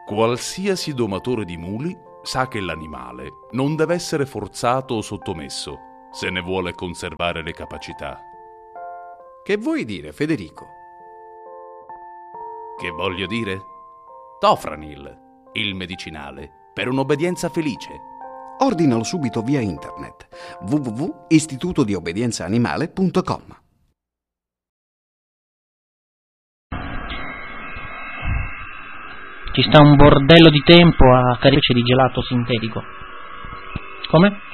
Qualsiasi domatore di muli sa che l'animale non deve essere forzato o sottomesso se ne vuole conservare le capacità. Che vuoi dire, Federico? Che voglio dire? Tofranil, il medicinale per un'obbedienza felice. Ordinalo subito via internet: www.istitutodiobbedienzaanimale.com. Ci sta un bordello di tempo a carice di gelato sintetico. Come?